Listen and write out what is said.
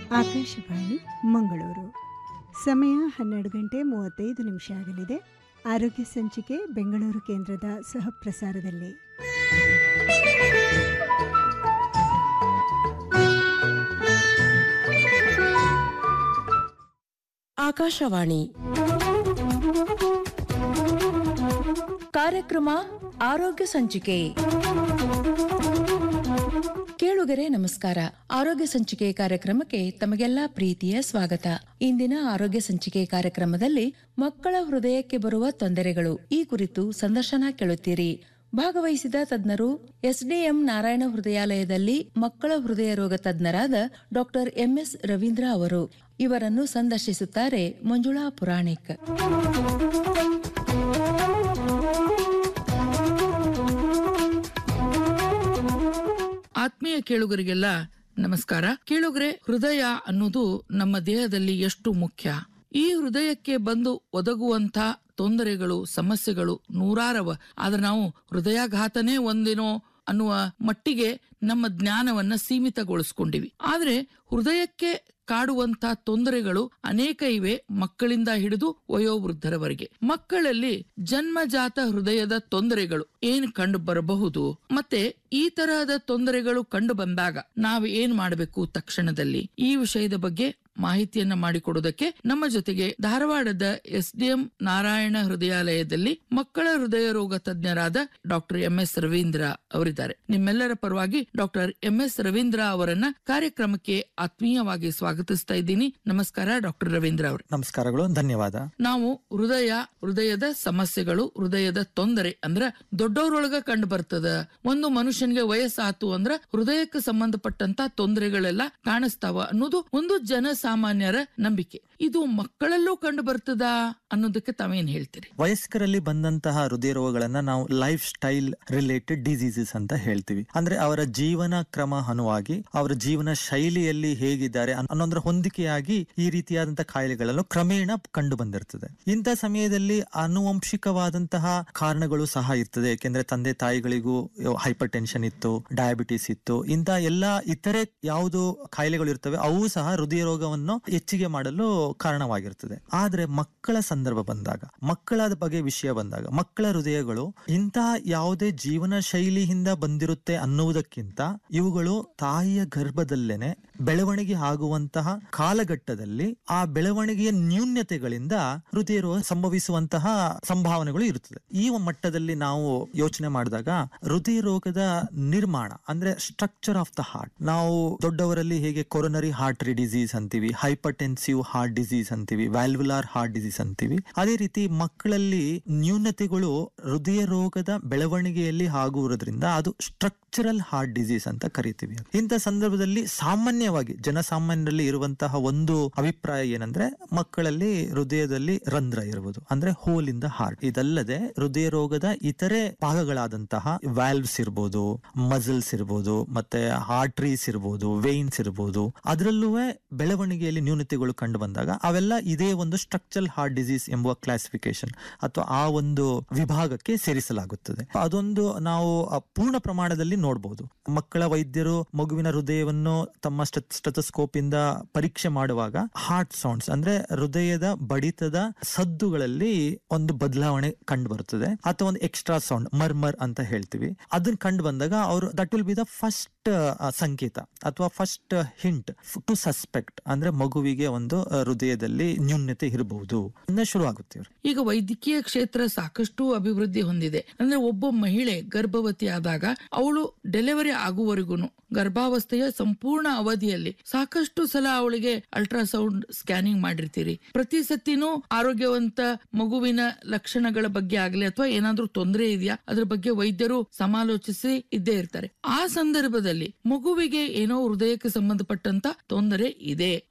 ಆಕಾಶವಾಣಿ ಮಂಗಳೂರು. ಸಮಯ 12:35 ಆಗಲಿದೆ. ಆರೋಗ್ಯ ಸಂಚಿಕೆ ಬೆಂಗಳೂರು ಕೇಂದ್ರದ ಸಹಪ್ರಸಾರದಲ್ಲಿ. ಆಕಾಶವಾಣಿ ಕಾರ್ಯಕ್ರಮ ಆರೋಗ್ಯ ಸಂಚಿಕೆ. ಕೇಳುಗರೆ ನಮಸ್ಕಾರ. ಆರೋಗ್ಯ ಸಂಚಿಕೆ ಕಾರ್ಯಕ್ರಮಕ್ಕೆ ತಮಗೆಲ್ಲಾ ಪ್ರೀತಿಯ ಸ್ವಾಗತ. ಇಂದಿನ ಆರೋಗ್ಯ ಸಂಚಿಕೆ ಕಾರ್ಯಕ್ರಮದಲ್ಲಿ ಮಕ್ಕಳ ಹೃದಯಕ್ಕೆ ಬರುವ ತೊಂದರೆಗಳು ಈ ಕುರಿತು ಸಂದರ್ಶನ ಕೇಳುತ್ತೀರಿ. ಭಾಗವಹಿಸಿದ ತಜ್ಞರು ಎಸ್ಡಿಎಂ ನಾರಾಯಣ ಹೃದಯಾಲಯದಲ್ಲಿ ಮಕ್ಕಳ ಹೃದಯ ರೋಗ ತಜ್ಞರಾದ ಡಾಕ್ಟರ್ ಎಂಎಸ್ ರವೀಂದ್ರ ಅವರು. ಇವರನ್ನು ಸಂದರ್ಶಿಸುತ್ತಾರೆ ಮಂಜುಳಾ ಪುರಾಣಿಕ್. ಆತ್ಮೀಯ ಕೇಳುಗರಿಗೆಲ್ಲ ನಮಸ್ಕಾರ. ಕೇಳುಗರೆ, ಹೃದಯ ಅನ್ನೋದು ನಮ್ಮ ದೇಹದಲ್ಲಿ ಎಷ್ಟು ಮುಖ್ಯ. ಈ ಹೃದಯಕ್ಕೆ ಬಂದು ಒದಗುವಂತ ತೊಂದರೆಗಳು, ಸಮಸ್ಯೆಗಳು ನೂರಾರವ. ಆದ್ರೆ ನಾವು ಹೃದಯಾಘಾತನೇ ಒಂದೇನೋ ಅನ್ನುವ ಮಟ್ಟಿಗೆ ನಮ್ಮ ಜ್ಞಾನವನ್ನ ಸೀಮಿತಗೊಳಿಸ್ಕೊಂಡಿವಿ. ಆದ್ರೆ ಹೃದಯಕ್ಕೆ ಕಾಡುವಂತ ತೊಂದರೆಗಳು ಅನೇಕ ಇವೆ, ಮಕ್ಕಳಿಂದ ಹಿಡಿದು ವಯೋವೃದ್ಧರವರೆಗೆ. ಮಕ್ಕಳಲ್ಲಿ ಜನ್ಮಜಾತ ಹೃದಯದ ತೊಂದರೆಗಳು ಏನ್ ಕಂಡು ಬರಬಹುದು, ಮತ್ತೆ ಈ ತರಹದ ತೊಂದರೆಗಳು ಕಂಡು ಬಂದಾಗ ನಾವು ಏನ್ ಮಾಡಬೇಕು ತಕ್ಷಣದಲ್ಲಿ, ಈ ವಿಷಯದ ಬಗ್ಗೆ ಮಾಹಿತಿಯನ್ನ ಮಾಡಿಕೊಡೋದಕ್ಕೆ ನಮ್ಮ ಜೊತೆಗೆ ಧಾರವಾಡದ ಎಸ್ಡಿಎಂ ನಾರಾಯಣ ಹೃದಯಾಲಯದಲ್ಲಿ ಮಕ್ಕಳ ಹೃದಯ ರೋಗ ತಜ್ಞರಾದ ಡಾಕ್ಟರ್ ಎಂಎಸ್ ರವೀಂದ್ರ ಅವರಿದ್ದಾರೆ. ನಿಮ್ಮೆಲ್ಲರ ಪರವಾಗಿ ಡಾಕ್ಟರ್ ಎಂಎಸ್ ರವೀಂದ್ರ ಅವರನ್ನ ಕಾರ್ಯಕ್ರಮಕ್ಕೆ ಆತ್ಮೀಯವಾಗಿ ಸ್ವಾಗತಿಸ್ತಾ ಇದ್ದೀನಿ. ನಮಸ್ಕಾರ ಡಾಕ್ಟರ್ ರವೀಂದ್ರ ಅವರು. ನಮಸ್ಕಾರಗಳು, ಧನ್ಯವಾದ. ನಾವು ಹೃದಯದ ಸಮಸ್ಯೆಗಳು, ಹೃದಯದ ತೊಂದರೆ ಅಂದ್ರ ದೊಡ್ಡವರೊಳಗ ಕಂಡು ಬರ್ತದ. ಒಂದು ಮನುಷ್ಯನ್ಗೆ ವಯಸ್ಸಾತು ಅಂದ್ರ ಹೃದಯಕ್ಕೆ ಸಂಬಂಧಪಟ್ಟಂತ ತೊಂದರೆಗಳೆಲ್ಲ ಕಾಣಿಸ್ತಾವ ಅನ್ನೋದು ಒಂದು ಜನಸಾಮಾನ್ಯರ ನಂಬಿಕೆ. ಇದು ಮಕ್ಕಳಲ್ಲೂ ಕಂಡು ಬರ್ತದ ಅನ್ನೋದಕ್ಕೆ ತಾವೇನ್ ಹೇಳ್ತೀರಿ? ವಯಸ್ಕರಲ್ಲಿ ಬಂದಂತಹ ಹೃದಯ ರೋಗಗಳನ್ನ ನಾವು ಲೈಫ್ ಸ್ಟೈಲ್ ರಿಲೇಟೆಡ್ ಡಿಸೀಸಸ್ ಅಂತ ಹೇಳ್ತೀವಿ. ಅಂದ್ರೆ ಅವರ ಜೀವನ ಕ್ರಮ ಅನುವಾಗಿ, ಅವರ ಜೀವನ ಶೈಲಿಯಲ್ಲಿ ಹೇಗಿದ್ದಾರೆ ಅನ್ನೋದ್ರ ಹೊಂದಿಕೆಯಾಗಿ ಈ ರೀತಿಯಾದಂತಹ ಕಾಯಿಲೆಗಳನ್ನು ಕ್ರಮೇಣ ಕಂಡು ಬಂದಿರ್ತದೆ. ಇಂಥ ಸಮಯದಲ್ಲಿ ಆನುವಂಶಿಕವಾದಂತಹ ಕಾರಣಗಳು ಸಹ ಇರ್ತದೆ. ಯಾಕೆಂದ್ರೆ ತಂದೆ ತಾಯಿಗಳಿಗೂ ಹೈಪರ್ ಟೆನ್ಷನ್ ಇತ್ತು, ಡಯಾಬಿಟಿಸ್ ಇತ್ತು, ಇಂಥ ಎಲ್ಲಾ ಇತರೆ ಯಾವುದು ಕಾಯಿಲೆಗಳು ಇರ್ತವೆ ಅವು ಸಹ ಹೃದಯ ರೋಗವನ್ನು ಹೆಚ್ಚಿಗೆ ಮಾಡಲು ಕಾರಣವಾಗಿರ್ತದೆ. ಆದ್ರೆ ಮಕ್ಕಳ ಸಂದರ್ಭ ಬಂದಾಗ, ಮಕ್ಕಳ ಬಗ್ಗೆ ವಿಷಯ ಬಂದಾಗ, ಮಕ್ಕಳ ಹೃದಯಗಳು ಇಂತಹ ಯಾವುದೇ ಜೀವನ ಶೈಲಿಯಿಂದ ಬಂದಿರುತ್ತೆ ಅನ್ನುವುದಕ್ಕಿಂತ ಇವುಗಳು ತಾಯಿಯ ಗರ್ಭದಲ್ಲೇನೆ ಬೆಳವಣಿಗೆ ಆಗುವಂತಹ ಕಾಲಘಟ್ಟದಲ್ಲಿ ಆ ಬೆಳವಣಿಗೆಯ ನ್ಯೂನ್ಯತೆಗಳಿಂದ ಹೃದಯ ರೋಗ ಸಂಭವಿಸುವಂತಹ ಸಂಭಾವನೆಗಳು ಇರುತ್ತದೆ. ಈ ಮಟ್ಟದಲ್ಲಿ ನಾವು ಯೋಚನೆ ಮಾಡಿದಾಗ ಹೃದಯ ರೋಗದ ನಿರ್ಮಾಣ ಅಂದ್ರೆ ಸ್ಟ್ರಕ್ಚರ್ ಆಫ್ ದ ಹಾರ್ಟ್, ನಾವು ದೊಡ್ಡವರಲ್ಲಿ ಹೇಗೆ ಕೊರೋನರಿ ಆರ್ಟರಿ ಡಿಸೀಸ್ ಅಂತೀವಿ, ಹೈಪರ್ಟೆನ್ಸಿವ್ ಹಾರ್ಟ್ ಡಿಸೀಸ್ ಅಂತೀವಿ, ವ್ಯಾಲ್ವುಲಾರ್ ಹಾರ್ಟ್ ಡಿಸೀಸ್ ಅಂತೀವಿ, ಅದೇ ರೀತಿ ಮಕ್ಕಳಲ್ಲಿ ನ್ಯೂನತೆಗಳು ಹೃದಯ ರೋಗದ ಬೆಳವಣಿಗೆಯಲ್ಲಿ ಆಗುವುದರಿಂದ ಅದು ಸ್ಟ್ರಕ್ಚರಲ್ ಹಾರ್ಟ್ ಡಿಸೀಸ್ ಅಂತ ಕರಿತೀವಿ. ಇಂಥ ಸಂದರ್ಭದಲ್ಲಿ ಸಾಮಾನ್ಯವಾಗಿ ಜನಸಾಮಾನ್ಯರಲ್ಲಿ ಇರುವಂತಹ ಒಂದು ಅಭಿಪ್ರಾಯ ಏನಂದ್ರೆ ಮಕ್ಕಳಲ್ಲಿ ಹೃದಯದಲ್ಲಿ ರಂಧ್ರ ಇರುವುದು, ಅಂದ್ರೆ ಹೋಲ್ ಇನ್ ದ ಹಾರ್ಟ್. ಇದಲ್ಲದೆ ಹೃದಯ ರೋಗದ ಇತರೆ ಭಾಗಗಳಾದಂತಹ ವ್ಯಾಲ್ವ್ಸ್ ಇರ್ಬೋದು, ಮಸಲ್ಸ್ ಇರ್ಬೋದು, ಮತ್ತೆ ಆರ್ಟರೀಸ್ ಇರ್ಬೋದು, ವೇನ್ಸ್ ಇರ್ಬೋದು, ಅದರಲ್ಲೂ ಬೆಳವಣಿಗೆಯಲ್ಲಿ ನ್ಯೂನತೆಗಳು ಕಂಡು ಬಂದಾಗ ಅವೆಲ್ಲ ಇದೇ ಒಂದು ಸ್ಟ್ರಕ್ಚರಲ್ ಹಾರ್ಟ್ ಡಿಸೀಸ್ ಎಂಬುವ ಕ್ಲಾಸಿಫಿಕೇಶನ್ ಅಥವಾ ಆ ಒಂದು ವಿಭಾಗಕ್ಕೆ ಸೇರಿಸಲಾಗುತ್ತದೆ. ಅದೊಂದು ನಾವು ಪೂರ್ಣ ಪ್ರಮಾಣದಲ್ಲಿ ನೋಡಬಹುದು. ಮಕ್ಕಳ ವೈದ್ಯರು ಮಗುವಿನ ಹೃದಯವನ್ನು ತಮ್ಮ ಸ್ಟೆಥೋಸ್ಕೋಪ್ ಇಂದ ಪರೀಕ್ಷೆ ಮಾಡುವಾಗ ಹಾರ್ಟ್ ಸೌಂಡ್ಸ್ ಅಂದ್ರೆ ಹೃದಯದ ಬಡಿತದ ಸದ್ದುಗಳಲ್ಲಿ ಒಂದು ಬದಲಾವಣೆ ಕಂಡು ಬರುತ್ತದೆ, ಅಥವಾ ಒಂದು ಎಕ್ಸ್ಟ್ರಾ ಸೌಂಡ್ ಮರ್ಮರ್ ಅಂತ ಹೇಳ್ತೀವಿ. ಅದನ್ನ ಕಂಡು ಬಂದಾಗ ಅವರು that will be the first ಸಂಕೇತ ಅಥವಾ ಫಸ್ಟ್ ಹಿಂಟ್ ಟು ಸಸ್ಪೆಕ್ಟ್, ಅಂದ್ರೆ ಮಗುವಿಗೆ ಒಂದು ಹೃದಯದಲ್ಲಿ ನ್ಯೂನ್ಯತೆ ಇರಬಹುದು ಶುರು ಆಗುತ್ತೆ. ಈಗ ವೈದ್ಯಕೀಯ ಕ್ಷೇತ್ರ ಸಾಕಷ್ಟು ಅಭಿವೃದ್ಧಿ ಹೊಂದಿದೆ. ಅಂದ್ರೆ ಒಬ್ಬ ಮಹಿಳೆ ಗರ್ಭವತಿ ಆದಾಗ ಅವಳು ಡೆಲಿವರಿ ಆಗುವವರೆಗೂ ಗರ್ಭಾವಸ್ಥೆಯ ಸಂಪೂರ್ಣ ಅವಧಿಯಲ್ಲಿ ಸಾಕಷ್ಟು ಸಲ ಅವಳಿಗೆ ಅಲ್ಟ್ರಾಸೌಂಡ್ ಸ್ಕ್ಯಾನಿಂಗ್ ಮಾಡಿರ್ತೀರಿ. ಪ್ರತಿ ಸತಿನೂ ಆರೋಗ್ಯವಂತ ಮಗುವಿನ ಲಕ್ಷಣಗಳ ಬಗ್ಗೆ ಆಗ್ಲಿ ಅಥವಾ ಏನಾದ್ರೂ ತೊಂದರೆ ಇದೆಯಾ ಅದ್ರ ಬಗ್ಗೆ ವೈದ್ಯರು ಸಮಾಲೋಚಿಸಿ ಇದ್ದೇ ಇರ್ತಾರೆ. ಆ ಸಂದರ್ಭದಲ್ಲಿ ಮಗುವಿಗೆ ಏನೋ ಹೃದಯಕ್ಕೆ ಸಂಬಂಧಪಟ್ಟಂತ ತೊಂದರೆ ಇದೆ